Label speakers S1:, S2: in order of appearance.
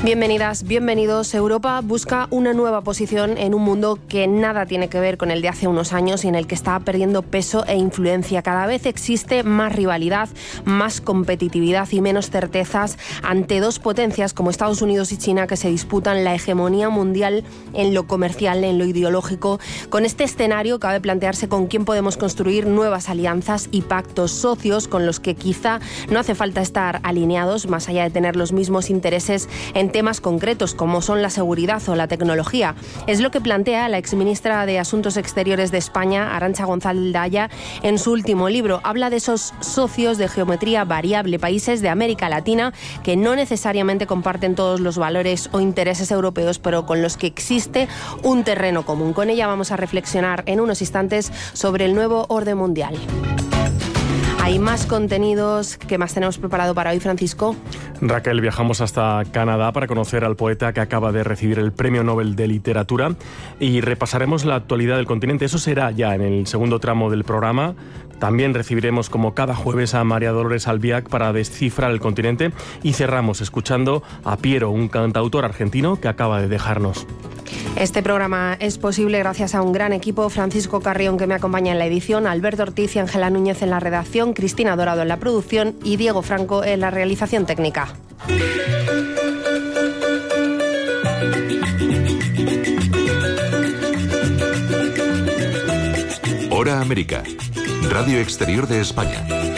S1: Bienvenidas, bienvenidos. Europa busca una nueva posición en un mundo que nada tiene que ver con el de hace unos años y en el que está perdiendo peso e influencia. Cada vez existe más rivalidad, más competitividad y menos certezas ante dos potencias como Estados Unidos y China que se disputan la hegemonía mundial en lo comercial, en lo ideológico. Con este escenario cabe plantearse con quién podemos construir nuevas alianzas y pactos, socios con los que quizá no hace falta estar alineados, más allá de tener los mismos intereses en temas concretos como son la seguridad o la tecnología. Es lo que plantea la exministra de Asuntos Exteriores de España, Arantxa González Daya, en su último libro. Habla de esos socios de geometría variable, países de América Latina que no necesariamente comparten todos los valores o intereses europeos, pero con los que existe un terreno común. Con ella vamos a reflexionar en unos instantes sobre el nuevo orden mundial. Hay más contenidos. ¿Qué más tenemos preparado para hoy, Francisco?
S2: Raquel, viajamos hasta Canadá para conocer al poeta que acaba de recibir el Premio Nobel de Literatura y repasaremos la actualidad del continente. Eso será ya en el segundo tramo del programa. También recibiremos, como cada jueves, a María Dolores Albiac para descifrar el continente y cerramos escuchando a Piero, un cantautor argentino que acaba de dejarnos.
S1: Este programa es posible gracias a un gran equipo: Francisco Carrión, que me acompaña en la edición, Alberto Ortiz y Ángela Núñez en la redacción, Cristina Dorado en la producción y Diego Franco en la realización técnica.
S3: Hora América, Radio Exterior de España.